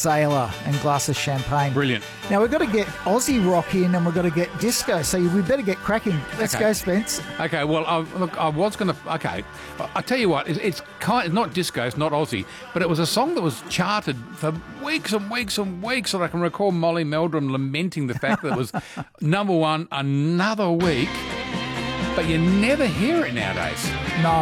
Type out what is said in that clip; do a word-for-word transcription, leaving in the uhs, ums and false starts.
Sailor and Glass of Champagne. Brilliant. Now, we've got to get Aussie rock in and we've got to get disco, so we better get cracking. Let's Okay. go, Spence. Okay, well, I, look, I was going to... Okay, I, I tell you what, it, it's kind it's not disco, it's not Aussie, but it was a song that was charted for weeks and weeks and weeks, and I can recall Molly Meldrum lamenting the fact that it was number one another week, but you never hear it nowadays. No.